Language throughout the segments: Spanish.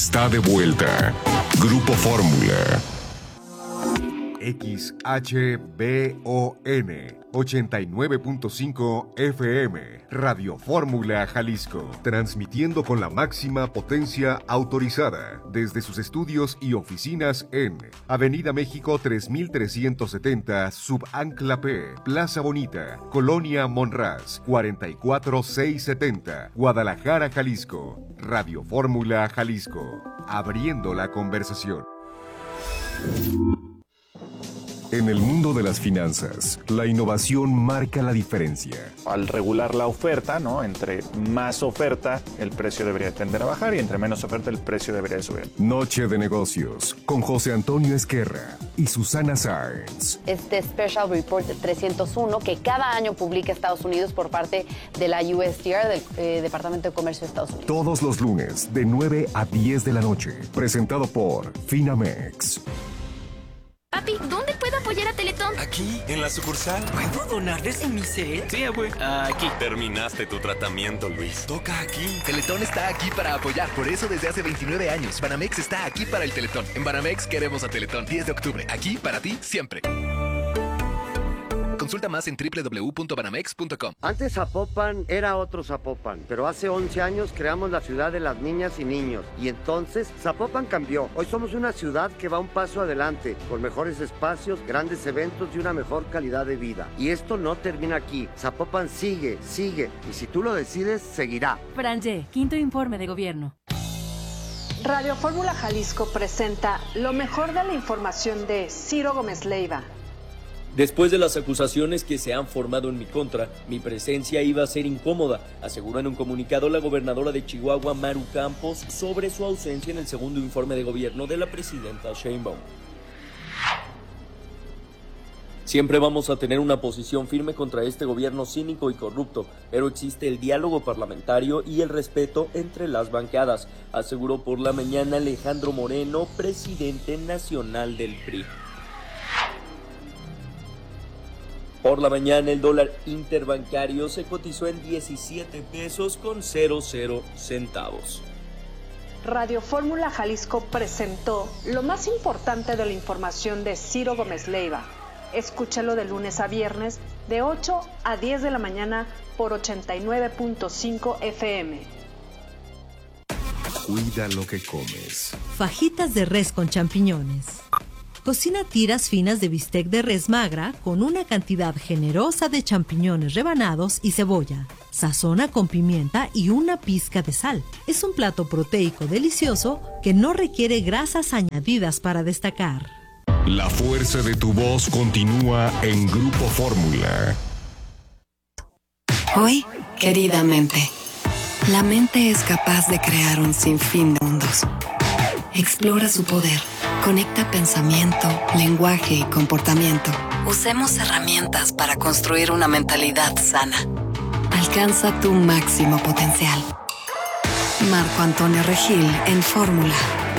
está de vuelta. Grupo Fórmula. XHBON 89.5 FM, Radio Fórmula Jalisco, transmitiendo con la máxima potencia autorizada desde sus estudios y oficinas en Avenida México 3370, Subancla P, Plaza Bonita, Colonia Monraz, 44670, Guadalajara, Jalisco. Radio Fórmula Jalisco, abriendo la conversación. En el mundo de las finanzas, la innovación marca la diferencia. Al regular la oferta, ¿no? Entre más oferta, el precio debería tender a bajar, y entre menos oferta, el precio debería subir. Noche de negocios con José Antonio Esquerra y Susana Sáenz. Este Special Report 301 que cada año publica Estados Unidos por parte de la USTR, del Departamento de Comercio de Estados Unidos. Todos los lunes de 9 a 10 de la noche. Presentado por Finamex. Papi, ¿dónde puedo apoyar a Teletón? Aquí, en la sucursal. ¿Puedo donar desde mi cel? Sí, güey. Aquí. Terminaste tu tratamiento, Luis. Toca aquí. Teletón está aquí para apoyar. Por eso desde hace 29 años, Banamex está aquí para el Teletón. En Banamex queremos a Teletón. 10 de octubre. Aquí para ti, siempre. Consulta más en www.banamex.com. Antes Zapopan era otro Zapopan, pero hace 11 años creamos la ciudad de las niñas y niños. Y entonces Zapopan cambió. Hoy somos una ciudad que va un paso adelante, con mejores espacios, grandes eventos y una mejor calidad de vida. Y esto no termina aquí. Zapopan sigue. Y si tú lo decides, seguirá. Franje, quinto informe de gobierno. Radio Fórmula Jalisco presenta lo mejor de la información de Ciro Gómez Leiva. Después de las acusaciones que se han formado en mi contra, mi presencia iba a ser incómoda, aseguró en un comunicado la gobernadora de Chihuahua, Maru Campos, sobre su ausencia en el segundo informe de gobierno de la presidenta Sheinbaum. Siempre vamos a tener una posición firme contra este gobierno cínico y corrupto, pero existe el diálogo parlamentario y el respeto entre las bancadas, aseguró por la mañana Alejandro Moreno, presidente nacional del PRI. Por la mañana el dólar interbancario se cotizó en 17 pesos con 00 centavos. Radio Fórmula Jalisco presentó lo más importante de la información de Ciro Gómez Leiva. Escúchalo de lunes a viernes de 8 a 10 de la mañana por 89.5 FM. Cuida lo que comes. Fajitas de res con champiñones. Cocina tiras finas de bistec de res magra con una cantidad generosa de champiñones rebanados y cebolla. Sazona con pimienta y una pizca de sal. Es un plato proteico delicioso que no requiere grasas añadidas para destacar. La fuerza de tu voz continúa en Grupo Fórmula. Hoy, querida mente, la mente es capaz de crear un sinfín de mundos. Explora su poder. Conecta pensamiento, lenguaje y comportamiento. Usemos herramientas para construir una mentalidad sana. Alcanza tu máximo potencial. Marco Antonio Regil en Fórmula.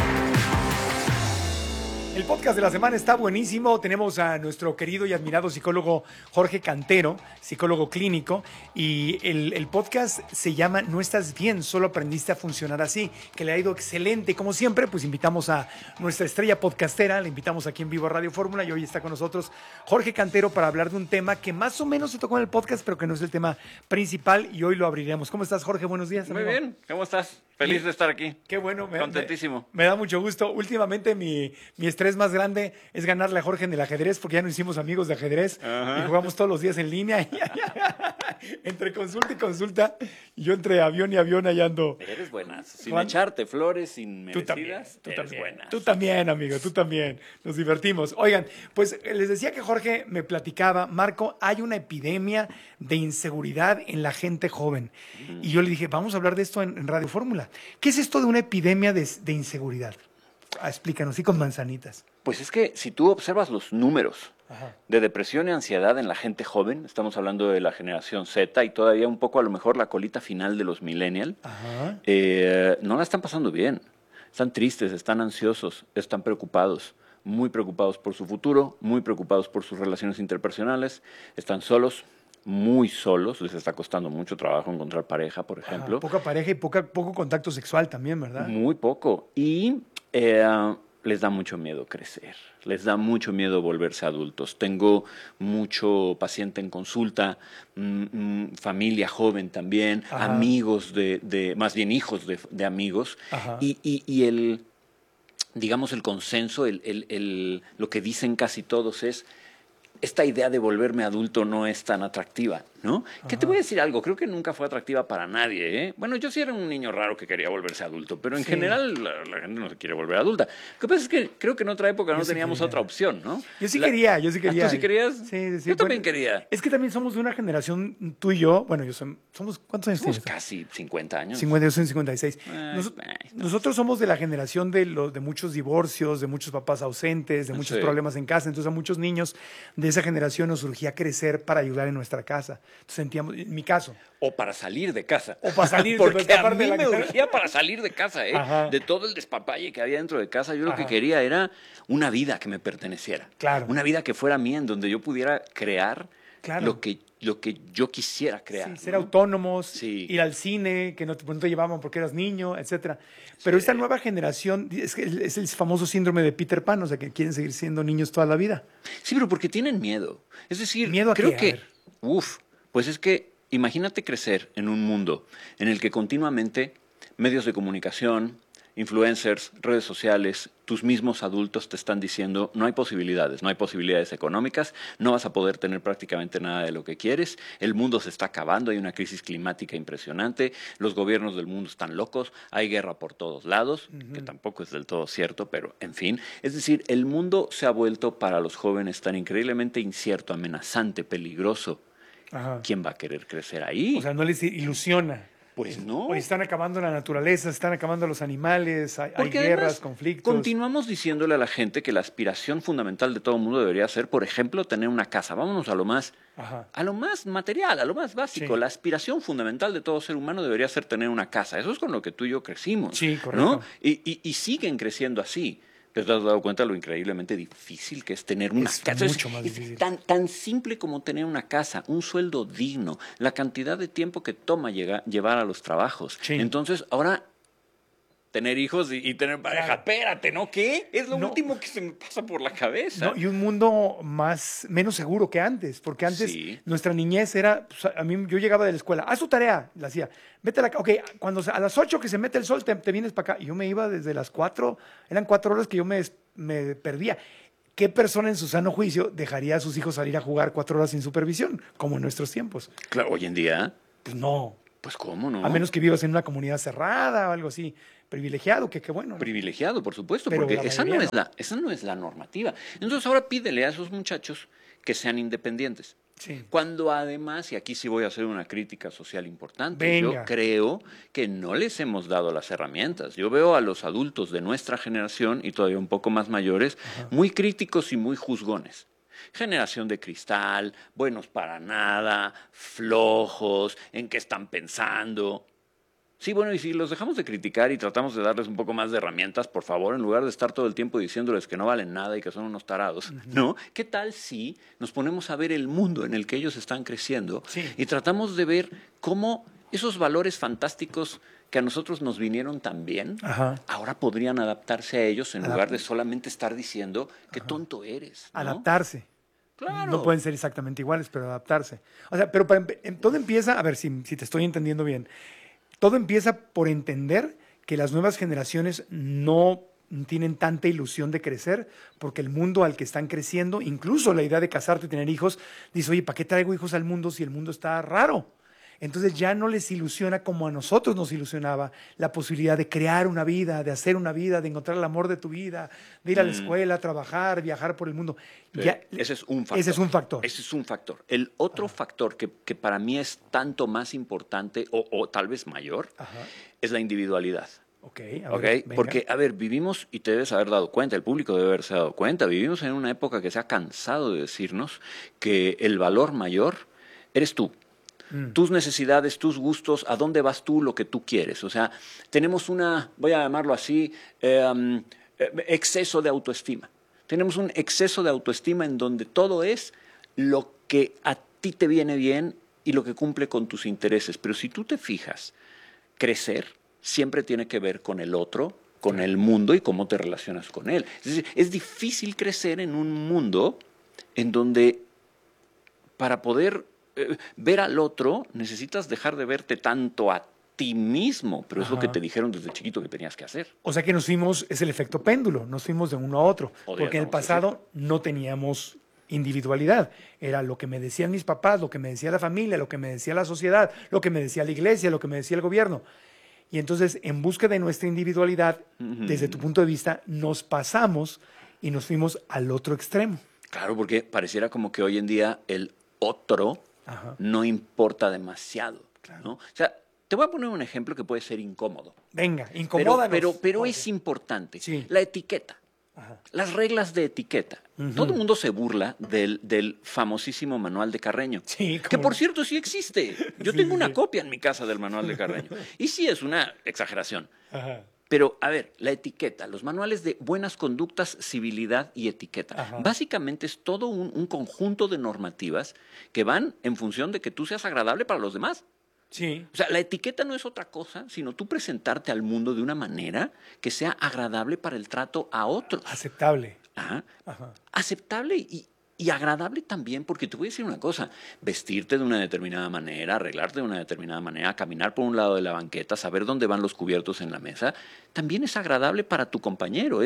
El podcast de la semana está buenísimo. Tenemos a nuestro querido y admirado psicólogo Jorge Cantero, psicólogo clínico, y el podcast se llama No estás bien, solo aprendiste a funcionar así, que le ha ido excelente. Como siempre, pues invitamos a nuestra estrella podcastera, le invitamos aquí en vivo a Radio Fórmula, y hoy está con nosotros Jorge Cantero para hablar de un tema que más o menos se tocó en el podcast, pero que no es el tema principal, y hoy lo abriremos. ¿Cómo estás, Jorge? Buenos días, amigo. Muy bien, ¿cómo estás? Feliz de estar aquí. Qué bueno. Contentísimo. Me da mucho gusto. Últimamente mi estrés más grande es ganarle a Jorge en el ajedrez, porque ya nos hicimos amigos de ajedrez. Ajá. Y jugamos todos los días en línea. Entre consulta y consulta, y yo entre avión y avión allá ando. Eres buenas. Sin echarte flores, sin merecidas. Tú también. Tú también, amigo, tú también. Nos divertimos. Oigan, pues les decía que Jorge me platicaba, Marco, hay una epidemia de inseguridad en la gente joven. Y yo le dije, vamos a hablar de esto en Radio Fórmula. ¿Qué es esto de una epidemia de inseguridad? Explícanos, y con manzanitas. Pues es que si tú observas los números de depresión y ansiedad en la gente joven, estamos hablando de la generación Z y todavía un poco a lo mejor la colita final de los millennials, no la están pasando bien. Están tristes, están ansiosos, están preocupados, muy preocupados por su futuro, muy preocupados por sus relaciones interpersonales, están solos, muy solos, les está costando mucho trabajo encontrar pareja, por ejemplo. Poca pareja y poco contacto sexual también, ¿verdad? Muy poco. Y les da mucho miedo crecer, les da mucho miedo volverse adultos. Tengo mucho paciente en consulta, familia joven también, amigos más bien hijos de amigos, y el, digamos, el consenso, lo que dicen casi todos es: esta idea de volverme adulto no es tan atractiva, ¿no? Que te voy a decir algo, creo que nunca fue atractiva para nadie, ¿eh? Bueno, yo sí era un niño raro que quería volverse adulto, pero en general la gente no se quiere volver adulta. Lo que pasa es que creo que en otra época no teníamos otra opción, ¿no? Yo sí quería. ¿Tú sí querías? Sí. Yo también quería. Es que también somos de una generación, tú y yo, bueno, somos ¿cuántos años tienes? Casi 50 años. 50, yo soy 56. Nosotros somos de la generación de muchos divorcios, de muchos papás ausentes, de muchos problemas en casa. Entonces a muchos niños de esa generación nos surgía crecer para ayudar en nuestra casa. Entonces sentíamos, en mi caso. O para salir de casa. O para salir porque a mí me urgía para salir de casa, ¿eh? De todo el despapalle que había dentro de casa, yo lo que quería era una vida que me perteneciera. Claro. Una vida que fuera mía, en donde yo pudiera crear lo que yo quisiera crear. Sí, ser autónomos, ir al cine, que no te llevaban porque eras niño, etcétera. Pero esta nueva generación es el famoso síndrome de Peter Pan, o sea, que quieren seguir siendo niños toda la vida. Sí, pero porque tienen miedo. Es decir, ¿miedo a creo qué? que, pues es que imagínate crecer en un mundo en el que continuamente medios de comunicación, influencers, redes sociales, tus mismos adultos te están diciendo: no hay posibilidades económicas, no vas a poder tener prácticamente nada de lo que quieres, el mundo se está acabando, hay una crisis climática impresionante, los gobiernos del mundo están locos, hay guerra por todos lados, que tampoco es del todo cierto, pero en fin. Es decir, el mundo se ha vuelto para los jóvenes tan increíblemente incierto, amenazante, peligroso. ¿Quién va a querer crecer ahí? O sea, no les ilusiona. Pues no. Hoy están acabando la naturaleza, están acabando los animales, hay guerras, conflictos. Continuamos diciéndole a la gente que la aspiración fundamental de todo el mundo debería ser, por ejemplo, tener una casa. Vámonos a lo más material, a lo más básico. Sí. La aspiración fundamental de todo ser humano debería ser tener una casa. Eso es con lo que tú y yo crecimos. Sí, correcto. ¿No? Y siguen creciendo así. ¿Pero te has dado cuenta de lo increíblemente difícil que es tener una casa? Es mucho más difícil. Tan simple como tener una casa, un sueldo digno, la cantidad de tiempo que toma llevar a los trabajos. Sí. Entonces, ahora, tener hijos y tener pareja. Claro. Espérate, ¿no? ¿Qué? Es lo último que se me pasa por la cabeza. No, y un mundo menos seguro que antes, porque antes nuestra niñez era, pues, yo llegaba de la escuela, haz tu tarea, la hacía, vete a la, ok, cuando a las 8 que se mete el sol te vienes para acá, y yo me iba desde las 4, eran 4 horas que yo me perdía. ¿Qué persona en su sano juicio dejaría a sus hijos salir a jugar 4 horas sin supervisión, como en nuestros tiempos? Claro, hoy en día. Pues no. Pues cómo no. A menos que vivas en una comunidad cerrada o algo así. Privilegiado, que qué bueno. Privilegiado, por supuesto, pero porque esa no es la normativa. Entonces ahora pídele a esos muchachos que sean independientes. Sí. Cuando además, y aquí sí voy a hacer una crítica social importante, yo creo que no les hemos dado las herramientas. Yo veo a los adultos de nuestra generación y todavía un poco más mayores, muy críticos y muy juzgones. Generación de cristal, buenos para nada, flojos, en qué están pensando. Sí, bueno, y si los dejamos de criticar y tratamos de darles un poco más de herramientas, por favor, en lugar de estar todo el tiempo diciéndoles que no valen nada y que son unos tarados, ¿no? ¿Qué tal si nos ponemos a ver el mundo en el que ellos están creciendo y tratamos de ver cómo esos valores fantásticos que a nosotros nos vinieron tan bien, ahora podrían adaptarse a ellos en lugar de solamente estar diciendo qué tonto eres, ¿no? Adaptarse. Claro. No pueden ser exactamente iguales, pero adaptarse. O sea, pero todo empieza, a ver si te estoy entendiendo bien, todo empieza por entender que las nuevas generaciones no tienen tanta ilusión de crecer, porque el mundo al que están creciendo, incluso la idea de casarte y tener hijos, dice, oye, ¿para qué traigo hijos al mundo si el mundo está raro? Entonces ya no les ilusiona como a nosotros nos ilusionaba la posibilidad de crear una vida, de hacer una vida, de encontrar el amor de tu vida, de ir a la escuela, trabajar, viajar por el mundo. Ya, ese es un factor. Ese es un factor. Ese es un factor. El otro factor que para mí es tanto más importante o tal vez mayor es la individualidad. Porque, a ver, vivimos, y te debes haber dado cuenta, el público debe haberse dado cuenta, vivimos en una época que se ha cansado de decirnos que el valor mayor eres tú. Tus necesidades, tus gustos, a dónde vas tú, lo que tú quieres. O sea, tenemos voy a llamarlo así, exceso de autoestima. Tenemos un exceso de autoestima en donde todo es lo que a ti te viene bien y lo que cumple con tus intereses. Pero si tú te fijas, crecer siempre tiene que ver con el otro, con el mundo y cómo te relacionas con él. Es decir, es difícil crecer en un mundo en donde para poder ver al otro necesitas dejar de verte tanto a ti mismo, pero es lo que te dijeron desde chiquito que tenías que hacer. O sea que nos fuimos, es el efecto péndulo, nos fuimos de uno a otro, porque en el pasado no teníamos individualidad. Era lo que me decían mis papás, lo que me decía la familia, lo que me decía la sociedad, lo que me decía la iglesia, lo que me decía el gobierno. Y entonces, en busca de nuestra individualidad, desde tu punto de vista, nos pasamos y nos fuimos al otro extremo. Claro, porque pareciera como que hoy en día el otro no importa demasiado, ¿no? O sea, te voy a poner un ejemplo que puede ser incómodo. Venga, incomódanos. Pero es importante. Sí. La etiqueta. Las reglas de etiqueta. Todo el mundo se burla del famosísimo manual de Carreño. Sí, que por cierto sí existe. Yo tengo una copia en mi casa del manual de Carreño. Y sí es una exageración. Pero, a ver, la etiqueta, los manuales de buenas conductas, civilidad y etiqueta. Básicamente es todo un conjunto de normativas que van en función de que tú seas agradable para los demás. Sí. O sea, la etiqueta no es otra cosa, sino tú presentarte al mundo de una manera que sea agradable para el trato a otros. Aceptable. Aceptable y agradable también, porque te voy a decir una cosa, vestirte de una determinada manera, arreglarte de una determinada manera, caminar por un lado de la banqueta, saber dónde van los cubiertos en la mesa, también es agradable para tu compañero,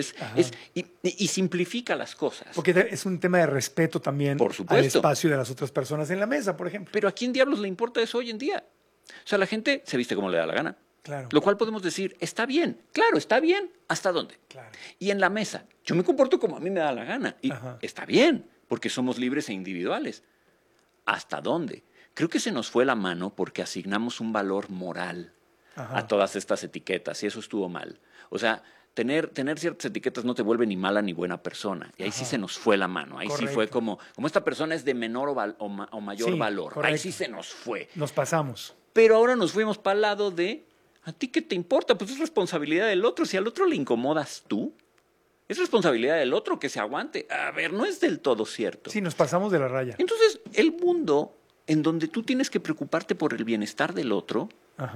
y simplifica las cosas. Porque es un tema de respeto también al espacio de las otras personas en la mesa, por ejemplo. Pero ¿a quién diablos le importa eso hoy en día? O sea, la gente se viste como le da la gana. Claro. Lo cual podemos decir, está bien. Claro, está bien. ¿Hasta dónde? Claro. Y en la mesa, yo me comporto como a mí me da la gana. Y está bien, porque somos libres e individuales. ¿Hasta dónde? Creo que se nos fue la mano porque asignamos un valor moral a todas estas etiquetas y eso estuvo mal. O sea, tener ciertas etiquetas no te vuelve ni mala ni buena persona. Y ahí sí se nos fue la mano. Ahí sí fue como esta persona es de menor o mayor valor. Correcto. Ahí sí se nos fue. Nos pasamos. Pero ahora nos fuimos para el lado de, ¿a ti qué te importa? Pues es responsabilidad del otro. Si al otro le incomodas tú, es responsabilidad del otro que se aguante. A ver, no es del todo cierto. Sí, nos pasamos de la raya. Entonces, el mundo en donde tú tienes que preocuparte por el bienestar del otro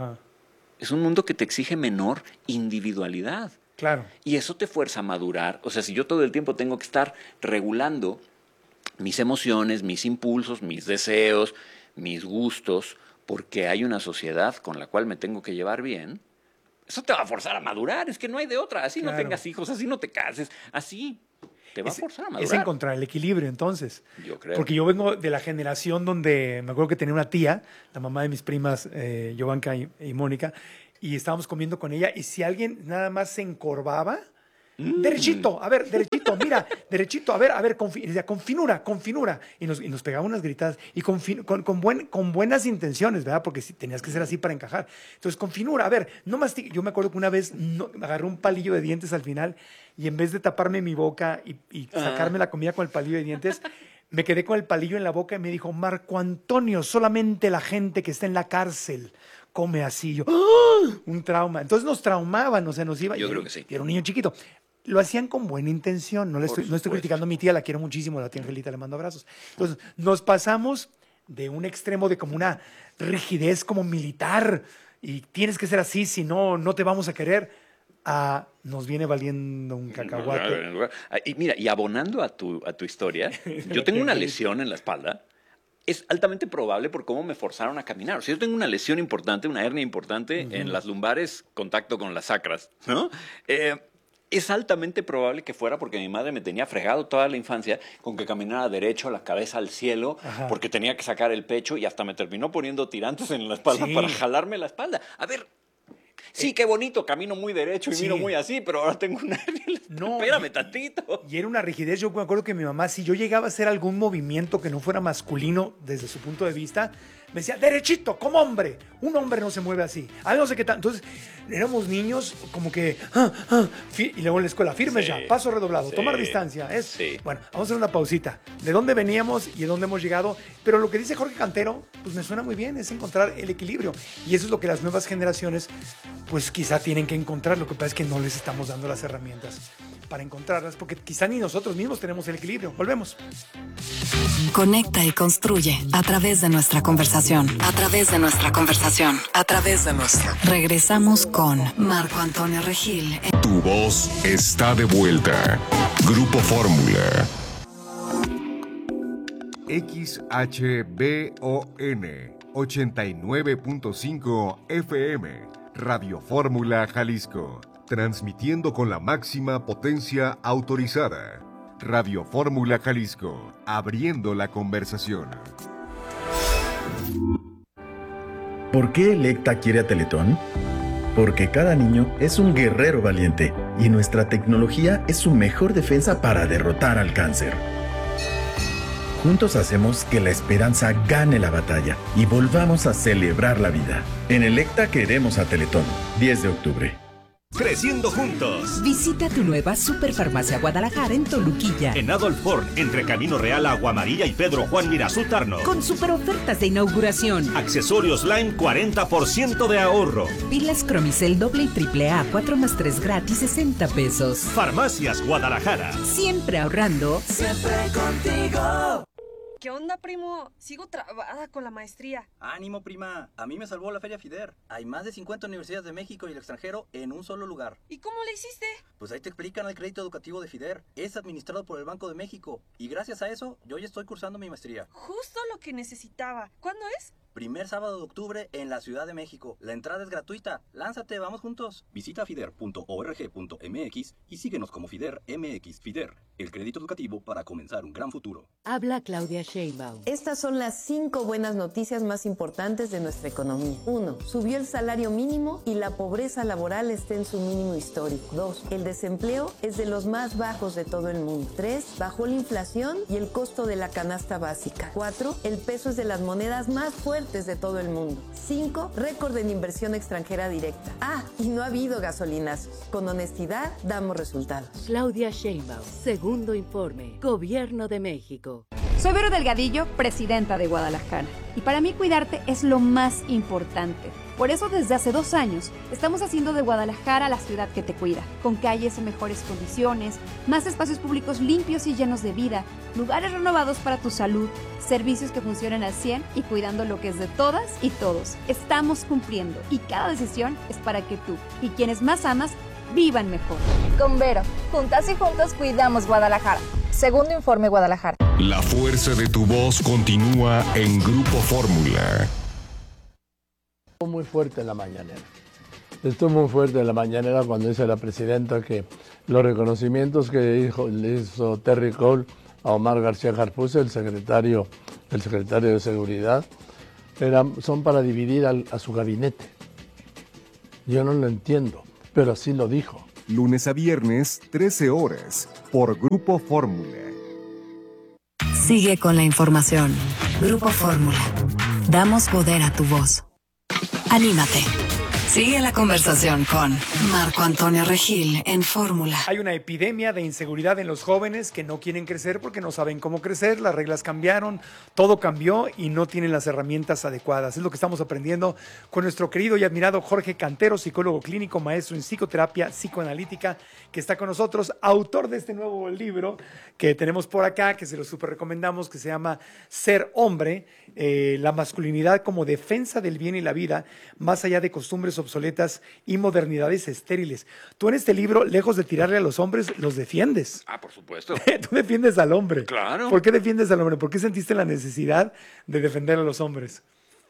es un mundo que te exige menor individualidad. Claro. Y eso te fuerza a madurar. O sea, si yo todo el tiempo tengo que estar regulando mis emociones, mis impulsos, mis deseos, mis gustos, porque hay una sociedad con la cual me tengo que llevar bien, eso te va a forzar a madurar. Es que no hay de otra. Así no tengas hijos, así no te cases, así te va a forzar a madurar. Es encontrar el equilibrio, entonces. Yo creo. Porque yo vengo de la generación donde me acuerdo que tenía una tía, la mamá de mis primas, Giovanka y Mónica, y estábamos comiendo con ella, y si alguien nada más se encorvaba, derechito, a ver, derechito, mira, derechito, a ver, decía, con finura, y nos pegaba unas gritadas, y con buenas intenciones, ¿verdad? Porque tenías que ser así para encajar. Entonces, con finura, a ver, no mastique. Yo me acuerdo que una vez agarré un palillo de dientes al final, y en vez de taparme mi boca y sacarme la comida con el palillo de dientes, me quedé con el palillo en la boca y me dijo, Marco Antonio, solamente la gente que está en la cárcel come así. Yo, ¡oh! Un trauma. Entonces nos traumaban, o sea, nos iba. Yo creo que sí. Y era un niño chiquito. Lo hacían con buena intención. No estoy criticando a mi tía, la quiero muchísimo, la tía Angelita, le mando abrazos. Entonces, nos pasamos de un extremo de como una rigidez como militar y tienes que ser así, si no, no te vamos a querer, a nos viene valiendo un cacahuate. Y mira, y abonando a tu historia, yo tengo una lesión en la espalda. Es altamente probable por cómo me forzaron a caminar. O sea, yo tengo una lesión importante, una hernia importante en las lumbares, contacto con las sacras, ¿no? Es altamente probable que fuera porque mi madre me tenía fregado toda la infancia con que caminara derecho, la cabeza al cielo, porque tenía que sacar el pecho y hasta me terminó poniendo tirantes en la espalda para jalarme la espalda. A ver, sí, qué bonito, camino muy derecho y miro muy así, pero ahora tengo una hernia. No, espérame tantito. Y era una rigidez. Yo me acuerdo que mi mamá, si yo llegaba a hacer algún movimiento que no fuera masculino desde su punto de vista, me decía, derechito, como hombre. Un hombre no se mueve así. A no sé qué tal. Entonces, éramos niños como que, y luego en la escuela, firme ya, paso redoblado, tomar distancia. Bueno, vamos a hacer una pausita. ¿De dónde veníamos y de dónde hemos llegado? Pero lo que dice Jorge Cantero, pues me suena muy bien, es encontrar el equilibrio. Y eso es lo que las nuevas generaciones, pues quizá tienen que encontrar. Lo que pasa es que no les estamos dando las herramientas para encontrarlas, porque quizá ni nosotros mismos tenemos el equilibrio. Volvemos. Conecta y construye a través de nuestra conversación. A través de nuestra conversación. A través de nuestra. Regresamos con Marco Antonio Regil. Tu voz está de vuelta. Grupo Fórmula. XHBON 89.5 FM. Radio Fórmula Jalisco. Transmitiendo con la máxima potencia autorizada. Radio Fórmula Jalisco, abriendo la conversación. ¿Por qué Electa quiere a Teletón? Porque cada niño es un guerrero valiente y nuestra tecnología es su mejor defensa para derrotar al cáncer. Juntos hacemos que la esperanza gane la batalla y volvamos a celebrar la vida. En Electa queremos a Teletón, 10 de octubre. Creciendo juntos. Visita tu nueva Superfarmacia Guadalajara en Toluquilla. En Adolf Ford, entre Camino Real, Agua Amarilla y Pedro Juan Mirazú Tarno. Con super ofertas de inauguración. Accesorios Lime, 40% de ahorro. Pilas Cromicel doble y triple A, 4+3 gratis, 60 pesos. Farmacias Guadalajara. Siempre ahorrando. Siempre contigo. ¿Qué onda, primo? Sigo trabada con la maestría. Ánimo, prima. A mí me salvó la Feria FIDER. Hay más de 50 universidades de México y el extranjero en un solo lugar. ¿Y cómo le hiciste? Pues ahí te explican el crédito educativo de FIDER. Es administrado por el Banco de México. Y gracias a eso, yo ya estoy cursando mi maestría. Justo lo que necesitaba. ¿Cuándo es? Primer sábado de octubre en la Ciudad de México. La entrada es gratuita. Lánzate, vamos juntos. Visita fider.org.mx y síguenos como FIDER MX. FIDER, el crédito educativo para comenzar un gran futuro. Habla Claudia Sheinbaum. Estas son las 5 buenas noticias más importantes de nuestra economía. 1. Subió el salario mínimo y la pobreza laboral está en su mínimo histórico. 2. El desempleo es de los más bajos de todo el mundo. 3. Bajó la inflación y el costo de la canasta básica. 4. El peso es de las monedas más fuertes de todo el mundo. 5. Récord en inversión extranjera directa. Y no ha habido gasolinazos. Con honestidad damos resultados. Claudia Sheinbaum, segundo informe, Gobierno de México. Soy Vero Delgadillo, presidenta de Guadalajara. Y para mí cuidarte es lo más importante. Por eso desde hace 2 años estamos haciendo de Guadalajara la ciudad que te cuida, con calles en mejores condiciones, más espacios públicos limpios y llenos de vida, lugares renovados para tu salud, servicios que funcionen al 100 y cuidando lo que es de todas y todos. Estamos cumpliendo y cada decisión es para que tú y quienes más amas vivan mejor. Con Vero, juntas y juntos cuidamos Guadalajara. Segundo informe Guadalajara. La fuerza de tu voz continúa en Grupo Fórmula. Muy fuerte en la mañanera. Estuvo muy fuerte en la mañanera cuando dice la presidenta que los reconocimientos que le hizo Terry Cole a Omar García Harfuze, el secretario de Seguridad, son para dividir a su gabinete. Yo no lo entiendo, pero así lo dijo. Lunes a viernes, 13 horas, por Grupo Fórmula. Sigue con la información. Grupo Fórmula. Damos poder a tu voz. Anímate. Sigue la conversación con Marco Antonio Regil en Fórmula. Hay una epidemia de inseguridad en los jóvenes que no quieren crecer porque no saben cómo crecer, las reglas cambiaron, todo cambió y no tienen las herramientas adecuadas. Es lo que estamos aprendiendo con nuestro querido y admirado Jorge Cantero, psicólogo clínico, maestro en psicoterapia psicoanalítica, que está con nosotros, autor de este nuevo libro que tenemos por acá, que se lo súper recomendamos, que se llama Ser Hombre, la masculinidad como defensa del bien y la vida, más allá de costumbres obsoletas y modernidades estériles. Tú en este libro, lejos de tirarle a los hombres, los defiendes. Por supuesto. Tú defiendes al hombre. Claro. ¿Por qué defiendes al hombre? ¿Por qué sentiste la necesidad de defender a los hombres?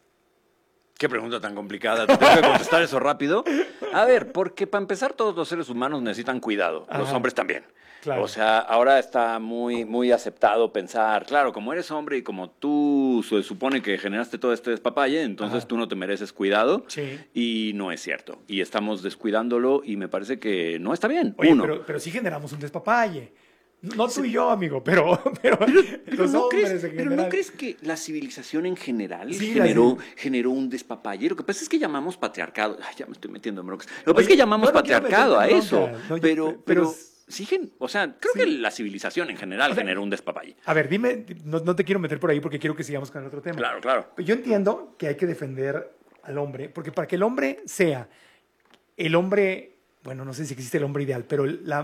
Qué pregunta tan complicada. ¿Te tengo que contestar eso rápido? A ver, porque para empezar todos los seres humanos necesitan cuidado. Ajá. Los hombres también. Claro. O sea, ahora está muy, muy aceptado pensar, claro, como eres hombre y como tú se supone que generaste todo este despapalle, entonces tú no te mereces cuidado. Sí. Y no es cierto. Y estamos descuidándolo y me parece que no está bien. Oye, pero sí generamos un despapalle. No tú y yo, amigo, pero los hombres en general. Pero ¿no crees que la civilización en general Sí, generó un despapalle? Lo que pasa es que llamamos patriarcado. Ay, ya me estoy metiendo en broncas. Lo que pasa es que llamamos patriarcado a eso. Pero siguen, o sea, creo que la civilización en general generó un despapalle. A ver, dime, no te quiero meter por ahí porque quiero que sigamos con el otro tema. Claro, claro. Yo entiendo que hay que defender al hombre, porque para que el hombre sea el hombre, bueno, no sé si existe el hombre ideal, pero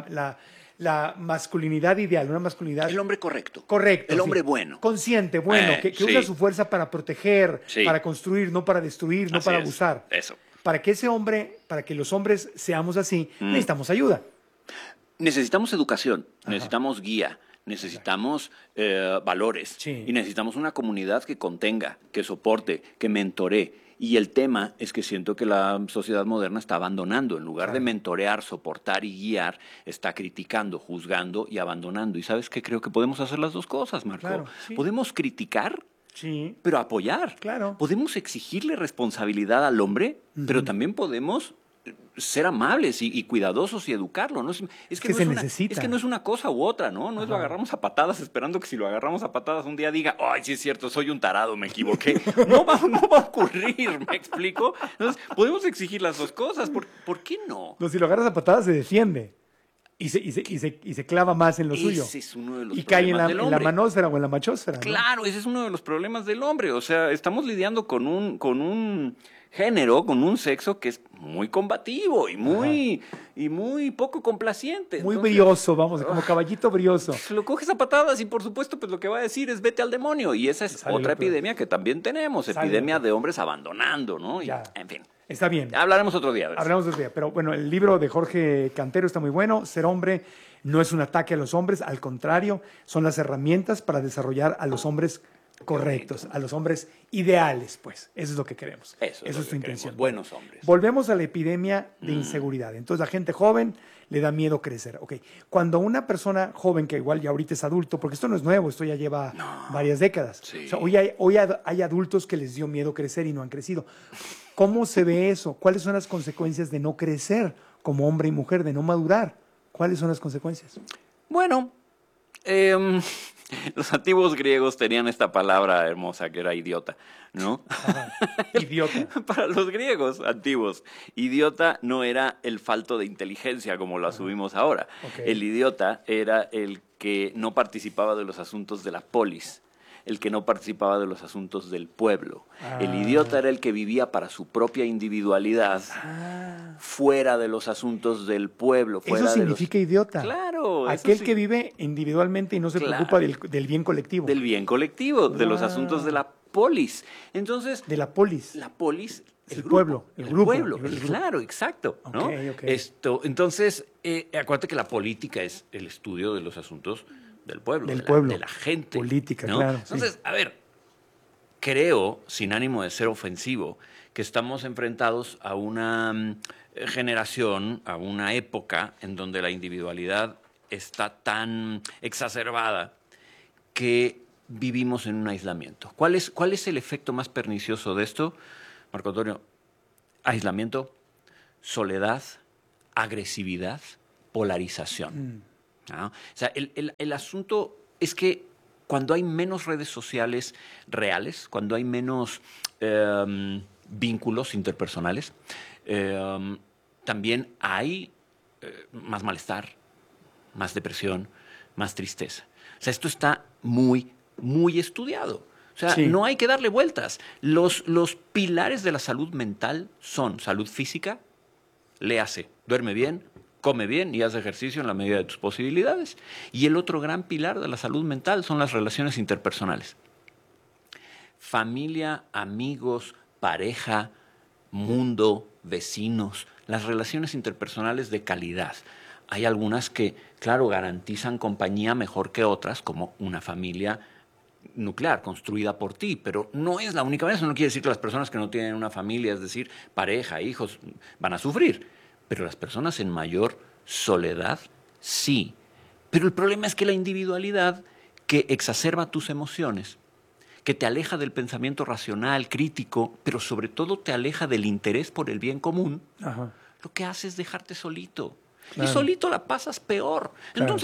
la masculinidad ideal, una masculinidad... El hombre correcto. Correcto. El hombre bueno. Consciente, bueno, que usa su fuerza para proteger, para construir, no para destruir, no para abusar. Eso. Para que ese hombre, para que los hombres seamos así, necesitamos ayuda. Necesitamos educación, necesitamos guía, necesitamos valores y necesitamos una comunidad que contenga, que soporte, que mentoree. Y el tema es que siento que la sociedad moderna está abandonando. En lugar de mentorear, soportar y guiar, está criticando, juzgando y abandonando. ¿Y sabes qué? Creo que podemos hacer las dos cosas, Marco. Claro, podemos criticar, pero apoyar. Claro. Podemos exigirle responsabilidad al hombre, pero también podemos ser amables y cuidadosos y educarlo, ¿no? Es que se necesita. Es que no es una cosa u otra, ¿no? No es lo agarramos a patadas esperando que si lo agarramos a patadas un día diga, ay, sí es cierto, soy un tarado, me equivoqué. No va a ocurrir, ¿me explico? Entonces, podemos exigir las dos cosas, ¿por qué no? No, si lo agarras a patadas se defiende. Y se clava más en lo suyo. Ese es uno de los y cae en problemas del hombre. la manósfera o en la machósfera. Claro, ese es uno de los problemas del hombre. O sea, estamos lidiando con un género, con un sexo que es muy combativo y muy poco complaciente. Muy brioso, vamos, como caballito brioso. Lo coges a patadas y por supuesto pues lo que va a decir es vete al demonio. Y esa es otra epidemia que también tenemos, epidemia de hombres abandonando, ¿no? Y, en fin. Está bien. Hablaremos otro día. Hablaremos otro día. Pero bueno, el libro de Jorge Cantero está muy bueno. Ser hombre no es un ataque a los hombres, al contrario, son las herramientas para desarrollar a los hombres correctos, a los hombres ideales, pues. Eso es lo que queremos. Eso es tu intención. Buenos hombres. Volvemos a la epidemia de inseguridad. Entonces, la gente joven le da miedo crecer. Ok. Cuando una persona joven, que igual ya ahorita es adulto, porque esto no es nuevo, esto ya lleva varias décadas. Sí. O sea, hoy hay adultos que les dio miedo crecer y no han crecido. ¿Cómo se ve eso? ¿Cuáles son las consecuencias de no crecer como hombre y mujer, de no madurar? ¿Cuáles son las consecuencias? Bueno, los antiguos griegos tenían esta palabra hermosa que era idiota, ¿no? Idiota. Para los griegos antiguos, idiota no era el falto de inteligencia como lo asumimos ahora. Okay. El idiota era el que no participaba de los asuntos de la polis, el que no participaba de los asuntos del pueblo. El idiota era el que vivía para su propia individualidad, fuera de los asuntos del pueblo. Eso significa idiota. Claro. Aquel que vive individualmente y no se preocupa del bien colectivo. Del bien colectivo, de los asuntos de la polis. Entonces, de la polis. La polis. El pueblo, el grupo. Pueblo, claro, exacto. ¿no? Okay. Entonces, acuérdate que la política es el estudio de los asuntos del pueblo, de la gente. Política, ¿no? claro. Entonces, a ver, creo, sin ánimo de ser ofensivo, que estamos enfrentados a una generación, a una época en donde la individualidad está tan exacerbada que vivimos en un aislamiento. ¿Cuál es el efecto más pernicioso de esto, Marco Antonio? Aislamiento, soledad, agresividad, polarización. ¿No? O sea, el asunto es que cuando hay menos redes sociales reales, cuando hay menos vínculos interpersonales, también hay más malestar, más depresión, más tristeza. O sea, esto está muy, muy estudiado. O sea, no hay que darle vueltas. Los pilares de la salud mental son salud física, léase, duerme bien, come bien y haz ejercicio en la medida de tus posibilidades. Y el otro gran pilar de la salud mental son las relaciones interpersonales. Familia, amigos, pareja, mundo, vecinos, las relaciones interpersonales de calidad. Hay algunas que, claro, garantizan compañía mejor que otras, como una familia nuclear construida por ti, pero no es la única vez. Eso no quiere decir que las personas que no tienen una familia, es decir, pareja, hijos, van a sufrir. Pero las personas en mayor soledad, sí. Pero el problema es que la individualidad que exacerba tus emociones, que te aleja del pensamiento racional, crítico, pero sobre todo te aleja del interés por el bien común, lo que hace es dejarte solito. Claro. Y solito la pasas peor. Claro. Entonces,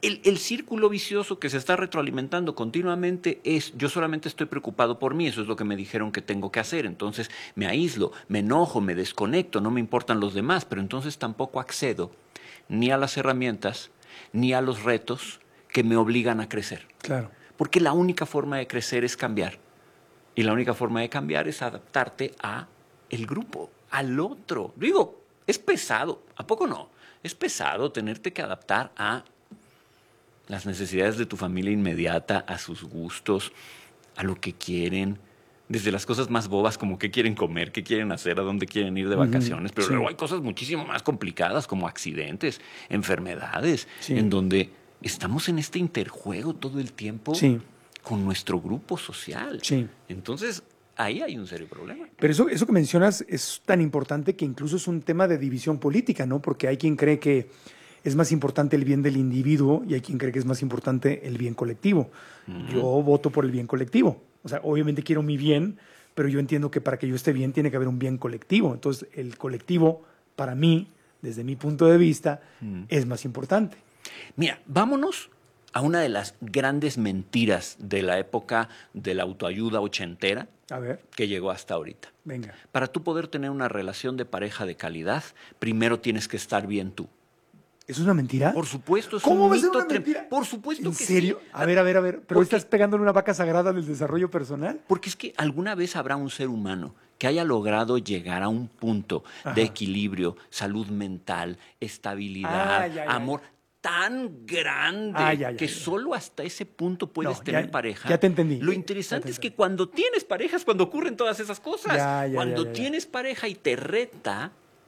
el círculo vicioso que se está retroalimentando continuamente es, yo solamente estoy preocupado por mí, eso es lo que me dijeron que tengo que hacer, entonces me aíslo, me enojo, me desconecto, no me importan los demás, pero entonces tampoco accedo ni a las herramientas, ni a los retos que me obligan a crecer. Claro. Porque la única forma de crecer es cambiar. Y la única forma de cambiar es adaptarte a el grupo, al otro. Digo, es pesado, ¿a poco no? Es pesado tenerte que adaptar a las necesidades de tu familia inmediata, a sus gustos, a lo que quieren, desde las cosas más bobas como qué quieren comer, qué quieren hacer, a dónde quieren ir de vacaciones, pero luego hay cosas muchísimo más complicadas como accidentes, enfermedades, en donde estamos en este interjuego todo el tiempo con nuestro grupo social. Entonces, ahí hay un serio problema. Pero eso que mencionas es tan importante que incluso es un tema de división política, ¿no? Porque hay quien cree que es más importante el bien del individuo y hay quien cree que es más importante el bien colectivo. Yo voto por el bien colectivo. O sea, obviamente quiero mi bien, pero yo entiendo que para que yo esté bien tiene que haber un bien colectivo. Entonces, el colectivo, para mí, desde mi punto de vista, es más importante. Mira, vámonos a una de las grandes mentiras de la época de la autoayuda ochentera que llegó hasta ahorita. Venga. Para tú poder tener una relación de pareja de calidad, primero tienes que estar bien tú. ¿Es una mentira? Por supuesto, es ¿Cómo un va a ser mito. una mentira? Por supuesto que sí. ¿En serio? A ver. ¿Pero estás pegándole una vaca sagrada del desarrollo personal? Porque es que alguna vez habrá un ser humano que haya logrado llegar a un punto de equilibrio, salud mental, estabilidad, amor tan grande que solo hasta ese punto puedes tener pareja. Ya te entendí. Lo interesante es que cuando tienes pareja es cuando ocurren todas esas cosas. Cuando tienes pareja y te reta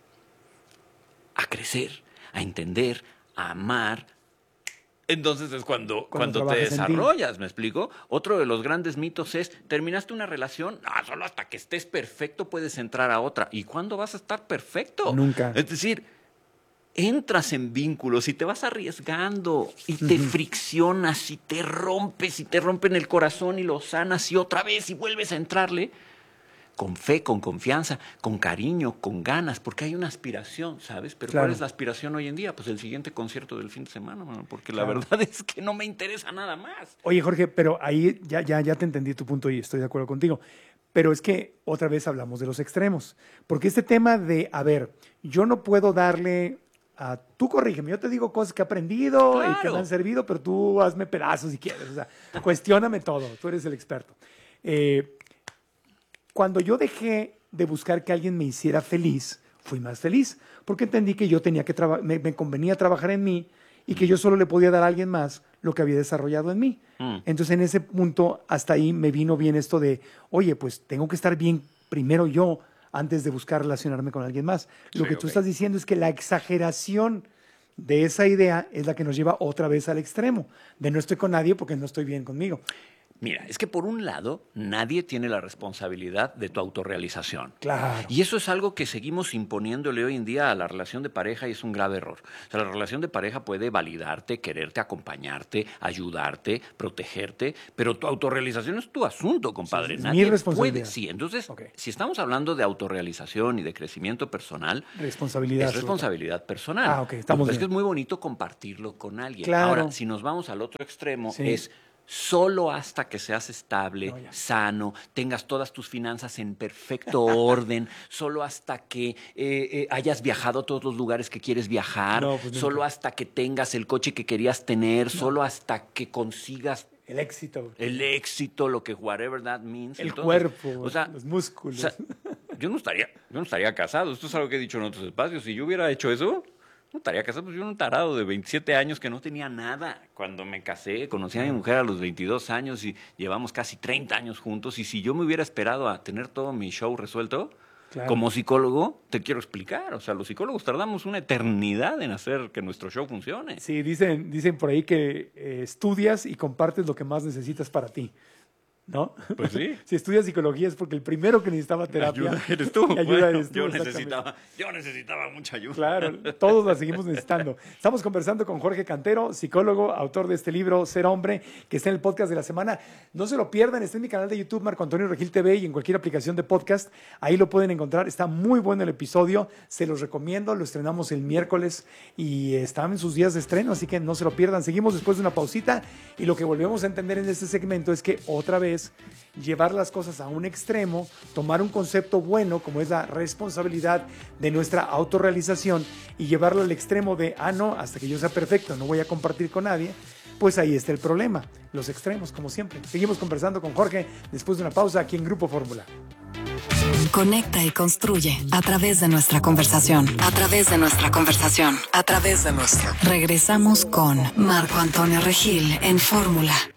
a crecer, a entender, a amar, entonces es cuando te desarrollas, ¿me explico? Otro de los grandes mitos es, ¿terminaste una relación? No, solo hasta que estés perfecto puedes entrar a otra. ¿Y cuándo vas a estar perfecto? Nunca. Es decir, entras en vínculos y te vas arriesgando y te friccionas y te rompes y te rompen el corazón y lo sanas y otra vez y vuelves a entrarle. Con fe, con confianza, con cariño, con ganas, porque hay una aspiración, ¿sabes? Pero ¿cuál es la aspiración hoy en día? Pues el siguiente concierto del fin de semana, mano, porque la verdad es que no me interesa nada más. Oye, Jorge, pero ahí ya te entendí tu punto y estoy de acuerdo contigo. Pero es que otra vez hablamos de los extremos. Porque este tema de, a ver, yo no puedo darle a... Tú corrígeme, yo te digo cosas que he aprendido y que me han servido, pero tú hazme pedazos si quieres. O sea, cuestióname todo, tú eres el experto. Cuando yo dejé de buscar que alguien me hiciera feliz, fui más feliz, porque entendí que yo tenía que me convenía trabajar en mí y que yo solo le podía dar a alguien más lo que había desarrollado en mí. Entonces, en ese punto, hasta ahí me vino bien esto de, oye, pues tengo que estar bien primero yo antes de buscar relacionarme con alguien más. Lo que tú estás diciendo es que la exageración de esa idea es la que nos lleva otra vez al extremo, de no estoy con nadie porque no estoy bien conmigo. Mira, es que por un lado, nadie tiene la responsabilidad de tu autorrealización. Claro. Y eso es algo que seguimos imponiéndole hoy en día a la relación de pareja y es un grave error. O sea, la relación de pareja puede validarte, quererte, acompañarte, ayudarte, protegerte, pero tu autorrealización es tu asunto, compadre. Sí, es nadie mi responsabilidad. puede. Sí, entonces, si estamos hablando de autorrealización y de crecimiento personal, responsabilidad. Es responsabilidad personal. Ah, ok, estamos bien. Es que es muy bonito compartirlo con alguien. Claro. Ahora, si nos vamos al otro extremo, es... Solo hasta que seas estable, sano, tengas todas tus finanzas en perfecto orden, solo hasta que hayas viajado a todos los lugares que quieres viajar, solo hasta que tengas el coche que querías tener, solo hasta que consigas el éxito. El éxito, lo que whatever that means. El cuerpo, o sea, los músculos. O sea, yo no estaría casado. Esto es algo que he dicho en otros espacios. Si yo hubiera hecho eso, no estaría casado, pues yo era un tarado de 27 años que no tenía nada. Cuando me casé, conocí a mi mujer a los 22 años y llevamos casi 30 años juntos. Y si yo me hubiera esperado a tener todo mi show resuelto, como psicólogo, te quiero explicar. O sea, los psicólogos tardamos una eternidad en hacer que nuestro show funcione. Sí, dicen por ahí que estudias y compartes lo que más necesitas para ti. ¿no? Pues sí. Si estudias psicología es porque el primero que necesitaba terapia. Ayuda eres tú. Ayuda eres tú, Yo necesitaba mucha ayuda. Claro, todos la seguimos necesitando. Estamos conversando con Jorge Cantero, psicólogo, autor de este libro, Ser Hombre, que está en el podcast de la semana. No se lo pierdan, está en mi canal de YouTube, Marco Antonio Regil TV, y en cualquier aplicación de podcast. Ahí lo pueden encontrar. Está muy bueno el episodio. Se los recomiendo. Lo estrenamos el miércoles y están en sus días de estreno, así que no se lo pierdan. Seguimos después de una pausita y lo que volvemos a entender en este segmento es que otra vez llevar las cosas a un extremo, tomar un concepto bueno como es la responsabilidad de nuestra autorrealización y llevarlo al extremo de, no, hasta que yo sea perfecto, no voy a compartir con nadie, pues ahí está el problema, los extremos como siempre. Seguimos conversando con Jorge después de una pausa aquí en Grupo Fórmula. Conecta y construye a través de nuestra conversación. A través de nuestra conversación. A través de nuestra. Regresamos con Marco Antonio Regil en Fórmula.